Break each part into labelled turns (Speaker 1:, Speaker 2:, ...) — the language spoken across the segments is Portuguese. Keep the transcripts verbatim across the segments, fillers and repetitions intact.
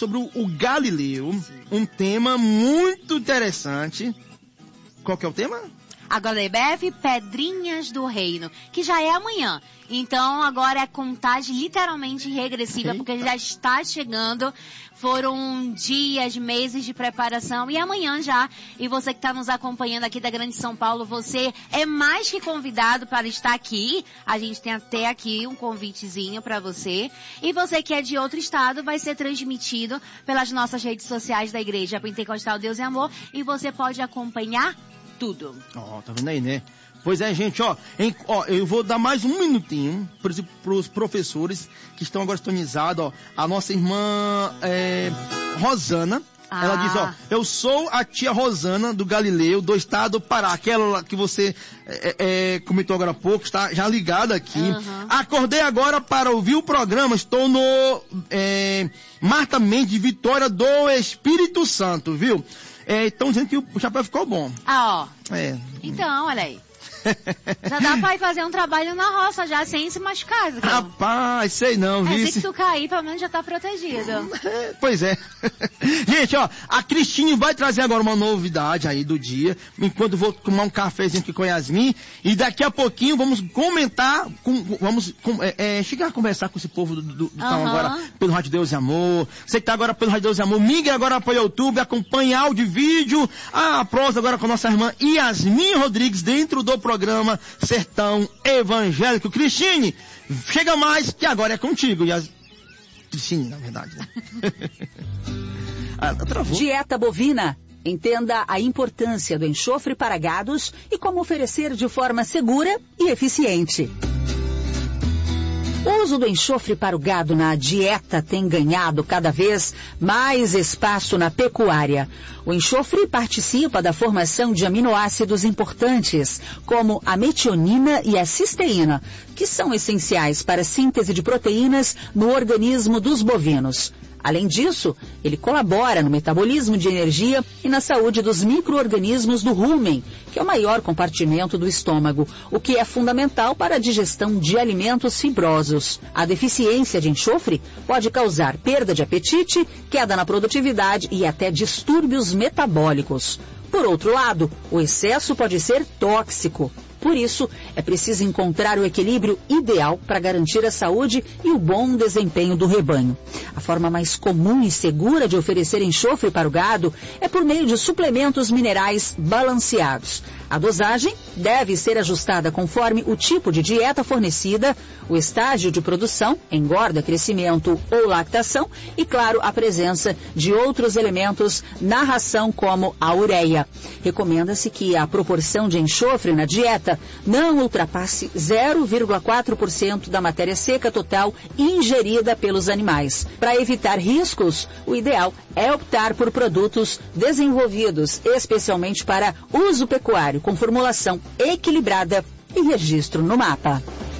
Speaker 1: sobre o, o Galileu, sim, um tema muito interessante. Qual que é o tema?
Speaker 2: Agora é B F, Pedrinhas do Reino, que já é amanhã. Então agora é contagem literalmente regressiva, Eita. Porque já está chegando. Foram dias, meses de preparação e amanhã já. E você que está nos acompanhando aqui da Grande São Paulo, você é mais que convidado para estar aqui. A gente tem até aqui um convitezinho para você. E você que é de outro estado, vai ser transmitido pelas nossas redes sociais da Igreja Pentecostal Deus e Amor. E você pode acompanhar tudo.
Speaker 1: Ó, oh, tá vendo aí, né? Pois é, gente, ó, em, ó, eu vou dar mais um minutinho para os professores que estão agora sintonizados, ó. A nossa irmã é, Rosana, ah. ela diz, ó, eu sou a tia Rosana do Galileu, do estado do Pará, aquela que você é, é, comentou agora há pouco, está já ligada aqui. Uhum. Acordei agora para ouvir o programa, estou no é, Marta Mendes, Vitória do Espírito Santo, viu? Estão é, dizendo que o chapéu ficou bom.
Speaker 2: Ah, ó. É. Então, olha aí. Já dá pra ir fazer um trabalho na roça já, sem se machucar. Viu?
Speaker 1: Rapaz, sei não, viu?
Speaker 2: É, se tu cair, pelo menos já tá protegido.
Speaker 1: Pois é. Gente, ó, a Cristine vai trazer agora uma novidade aí do dia, enquanto eu vou tomar um cafezinho aqui com a Yasmin, e daqui a pouquinho vamos comentar, com, vamos com, é, é, chegar a conversar com esse povo do, do, do uhum. Então agora pelo Rádio Deus e Amor. Você que tá agora pelo Rádio Deus e Amor, migre agora para o YouTube, acompanhe áudio e vídeo, a prosa agora com a nossa irmã Yasmin Rodrigues, dentro do programa Programa Sertão Evangélico. Cristine, chega mais, que agora é contigo. Yas... Cristine, na verdade. Né? ah, travou.
Speaker 3: Dieta bovina. Entenda a importância do enxofre para gados e como oferecer de forma segura e eficiente. O uso do enxofre para o gado na dieta tem ganhado cada vez mais espaço na pecuária. O enxofre participa da formação de aminoácidos importantes, como a metionina e a cisteína, que são essenciais para a síntese de proteínas no organismo dos bovinos. Além disso, ele colabora no metabolismo de energia e na saúde dos micro-organismos do rúmen, que é o maior compartimento do estômago, o que é fundamental para a digestão de alimentos fibrosos. A deficiência de enxofre pode causar perda de apetite, queda na produtividade e até distúrbios metabólicos. Por outro lado, o excesso pode ser tóxico. Por isso, é preciso encontrar o equilíbrio ideal para garantir a saúde e o bom desempenho do rebanho. A forma mais comum e segura de oferecer enxofre para o gado é por meio de suplementos minerais balanceados. A dosagem deve ser ajustada conforme o tipo de dieta fornecida, o estágio de produção, engorda, crescimento ou lactação e, claro, a presença de outros elementos na ração como a ureia. Recomenda-se que a proporção de enxofre na dieta não ultrapasse zero vírgula quatro por cento da matéria seca total ingerida pelos animais. Para evitar riscos, o ideal é optar por produtos desenvolvidos especialmente para uso pecuário, com formulação equilibrada e registro no mapa.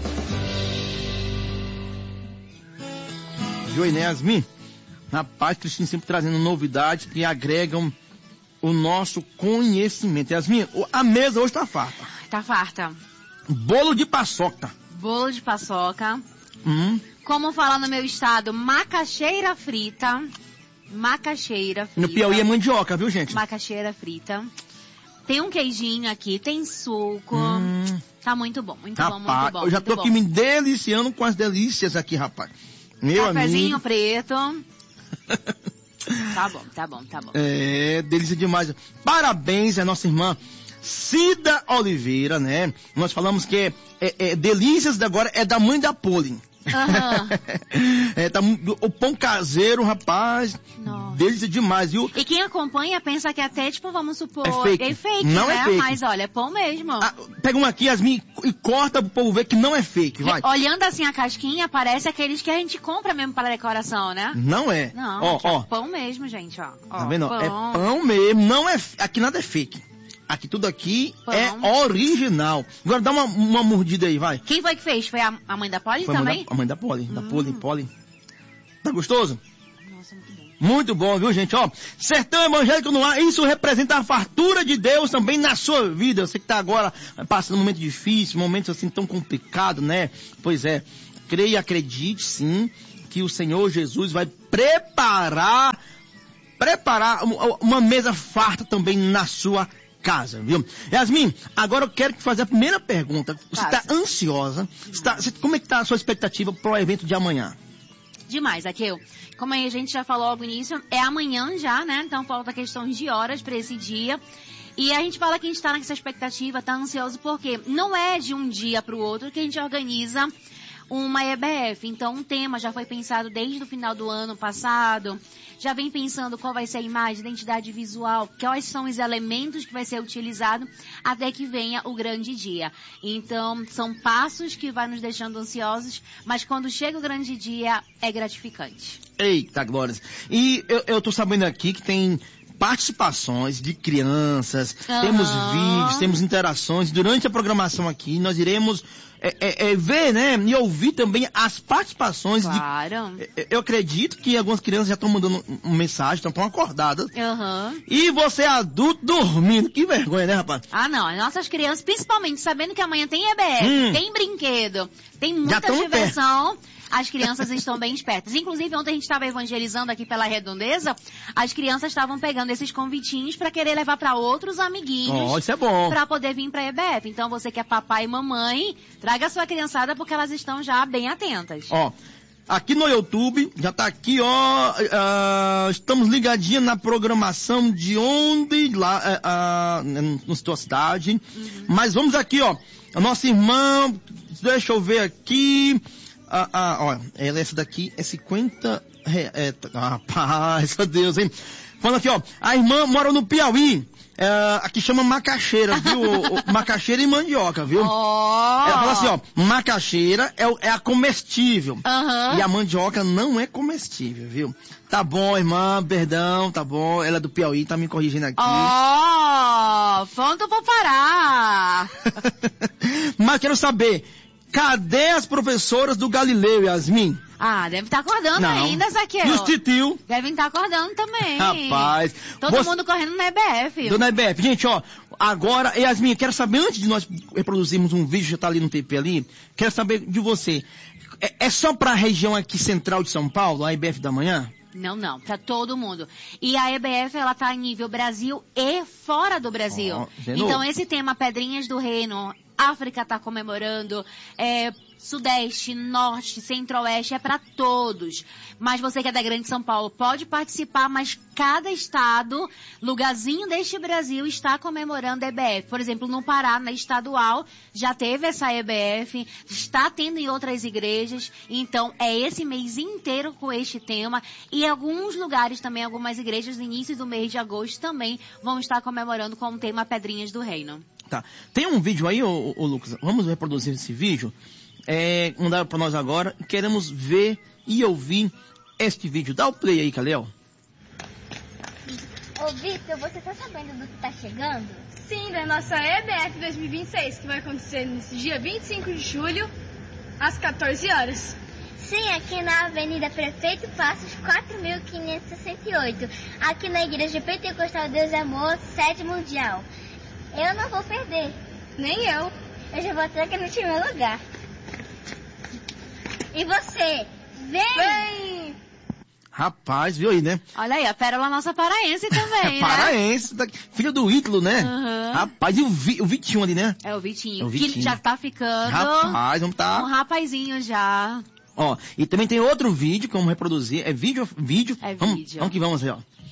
Speaker 1: Viu, Yasmin? Rapaz, Cristina sempre trazendo novidades que agregam o nosso conhecimento. Yasmin, a mesa hoje tá farta.
Speaker 2: Tá farta.
Speaker 1: Bolo de paçoca.
Speaker 2: Bolo de paçoca.
Speaker 1: Hum.
Speaker 2: Como falar no meu estado, macaxeira frita. Macaxeira frita.
Speaker 1: No Piauí é mandioca, viu, gente?
Speaker 2: Macaxeira frita. Tem um queijinho aqui, tem suco. Hum. Tá muito bom, muito
Speaker 1: rapaz,
Speaker 2: bom, muito bom.
Speaker 1: Eu já
Speaker 2: muito
Speaker 1: tô
Speaker 2: bom.
Speaker 1: aqui me deliciando com as delícias aqui, rapaz. Meu
Speaker 2: Cafezinho
Speaker 1: amigo.
Speaker 2: preto. Tá bom, tá bom, tá bom.
Speaker 1: É, delícia demais. Parabéns à nossa irmã Cida Oliveira, né? Nós falamos que é, é, é delícias agora é da mãe da Poli.
Speaker 2: Uhum.
Speaker 1: é, tá, o pão caseiro, rapaz, nossa, delícia demais, viu?
Speaker 2: E quem acompanha pensa que até, tipo, vamos supor,
Speaker 1: é fake,
Speaker 2: é fake,
Speaker 1: não
Speaker 2: né?
Speaker 1: É fake.
Speaker 2: Mas olha, é pão mesmo.
Speaker 1: Ah, pega uma aqui, Yasmin, e corta pro povo ver que não é fake, vai.
Speaker 2: Olhando assim a casquinha, parece aqueles que a gente compra mesmo para decoração, né?
Speaker 1: Não é.
Speaker 2: Não,
Speaker 1: ó, ó.
Speaker 2: É pão mesmo, gente, ó. ó
Speaker 1: tá vendo?
Speaker 2: Pão.
Speaker 1: É pão mesmo, não é, aqui nada é fake. Aqui, tudo aqui pão. É original. Agora dá uma, uma mordida aí, vai.
Speaker 2: Quem foi que fez? Foi a, a mãe da Poli
Speaker 1: foi
Speaker 2: também?
Speaker 1: A mãe da, a mãe da Poli, hum. da Poli, Poli. Tá gostoso?
Speaker 2: Nossa, muito bom.
Speaker 1: Muito bom, viu, gente? Ó, Sertão Evangélico no ar, isso representa a fartura de Deus também na sua vida. Você que tá agora passando um momento difícil, momentos assim tão complicados, né? Pois é, creia e acredite, sim, que o Senhor Jesus vai preparar, preparar uma mesa farta também na sua casa, viu? Yasmin, agora eu quero te fazer a primeira pergunta. Você está ansiosa? Está, como é que está a sua expectativa para o evento de amanhã?
Speaker 2: Demais, Aqueu. Como a gente já falou logo no início, é amanhã já, né? Então falta questão de horas para esse dia. E a gente fala que a gente está nessa expectativa, está ansioso, porque não é de um dia para o outro que a gente organiza uma E B F. Então, um tema já foi pensado desde o final do ano passado. Já vem pensando qual vai ser a imagem, identidade visual, quais são os elementos que vai ser utilizado até que venha o grande dia. Então, são passos que vai nos deixando ansiosos, mas quando chega o grande dia, é gratificante.
Speaker 1: Eita, Glória! E eu, eu tô sabendo aqui que tem participações de crianças, uhum. temos vídeos, temos interações. Durante a programação aqui, nós iremos é, é, é, ver, né, e ouvir também as participações.
Speaker 2: Claro.
Speaker 1: De, eu acredito que algumas crianças já estão mandando uma mensagem, estão acordadas.
Speaker 2: Uhum.
Speaker 1: E você adulto dormindo. Que vergonha, né, rapaz?
Speaker 2: Ah, não. As nossas crianças, principalmente sabendo que amanhã tem E B F, hum. tem brinquedo, tem muita diversão. As crianças estão bem espertas. Inclusive, ontem a gente estava evangelizando aqui pela Redondeza, as crianças estavam pegando esses convitinhos para querer levar para outros amiguinhos.
Speaker 1: Oh, isso é bom.
Speaker 2: Para poder vir para a E B F. Então, você que é papai e mamãe, traga a sua criançada porque elas estão já bem atentas.
Speaker 1: Ó, oh, aqui no YouTube, já tá aqui, ó, uh, estamos ligadinhos na programação de onde, lá, uh, uh, na sua cidade. Uhum. Mas vamos aqui, ó, a nossa irmã, deixa eu ver aqui... Ah, ah, ó, essa daqui é cinquenta reais. É, rapaz, meu Deus, hein? Falando aqui, ó, a irmã mora no Piauí, é, aqui chama macaxeira, viu? O, o, macaxeira e mandioca, viu?
Speaker 2: Oh.
Speaker 1: Ela fala assim, ó, macaxeira é, é a comestível.
Speaker 2: Uhum.
Speaker 1: E a mandioca não é comestível, viu? Tá bom, irmã, perdão, tá bom. Ela é do Piauí, tá me corrigindo aqui.
Speaker 2: Ó, oh, pronto pra parar.
Speaker 1: Mas quero saber... Cadê as professoras do Galileu, Yasmin?
Speaker 2: Ah, deve estar acordando não. ainda, Zaqueu.
Speaker 1: E os titio?
Speaker 2: Devem estar acordando também.
Speaker 1: Rapaz.
Speaker 2: Todo você... mundo correndo na E B F.
Speaker 1: Do na E B F. Gente, ó, agora, Yasmin, eu quero saber, antes de nós reproduzirmos um vídeo, já tá ali no T P ali, quero saber de você. É, é só pra região aqui central de São Paulo, a E B F da manhã?
Speaker 2: Não, não, pra todo mundo. E a E B F, ela tá em nível Brasil e fora do Brasil. Oh, então, esse tema Pedrinhas do Reino, África está comemorando, é, Sudeste, Norte, Centro-Oeste, é para todos. Mas você que é da Grande São Paulo pode participar, mas cada estado, lugarzinho deste Brasil, está comemorando a E B F. Por exemplo, no Pará, na estadual, já teve essa E B F, está tendo em outras igrejas. Então, é esse mês inteiro com este tema. E alguns lugares também, algumas igrejas, no início do mês de agosto, também vão estar comemorando com o tema Pedrinhas do Reino.
Speaker 1: Tá. Tem um vídeo aí, ô, ô, ô Lucas, vamos reproduzir esse vídeo. É, mandaram para nós agora. Queremos ver e ouvir este vídeo. Dá o play aí, Calel.
Speaker 4: Ô, Vitor, você tá sabendo do que tá chegando?
Speaker 5: Sim, da nossa E B F dois mil e vinte e seis, que vai acontecer nesse dia vinte e cinco de julho, às quatorze horas.
Speaker 4: Sim, aqui na Avenida Prefeito Passos, quatro mil quinhentos e sessenta e oito. Aqui na Igreja Pentecostal Deus e Amor, sede mundial. Eu não vou perder.
Speaker 5: Nem eu.
Speaker 4: Eu já vou até garantir meu lugar. E você? Vem!
Speaker 5: Vem!
Speaker 1: Rapaz, viu aí, né?
Speaker 2: Olha aí, a pérola nossa paraense também, né?
Speaker 1: Paraense, tá... filho do Ítalo, né?
Speaker 2: Uhum.
Speaker 1: Rapaz, e o, Vi... o Vitinho ali, né?
Speaker 2: É o Vitinho,
Speaker 1: é o Vitinho.
Speaker 2: Que já tá ficando...
Speaker 1: Rapaz, vamos tá...
Speaker 2: Um rapazinho já.
Speaker 1: Ó, e também tem outro vídeo, como reproduzir. É vídeo? Vídeo?
Speaker 2: É
Speaker 1: vamos,
Speaker 2: vídeo.
Speaker 1: Vamos que vamos aí, ó.